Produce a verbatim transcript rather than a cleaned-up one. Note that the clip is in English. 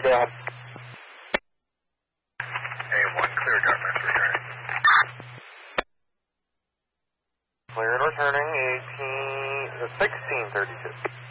ahead. A one, clear Dartmouth, returning. Cleared returning, eighteen, sixteen thirty-two.